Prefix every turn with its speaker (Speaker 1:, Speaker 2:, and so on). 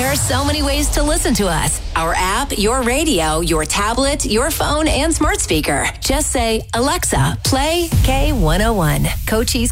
Speaker 1: There are so many ways to listen to us. Our app, your radio, your tablet, your phone, and smart speaker. Just say, Alexa, play K101. Cochise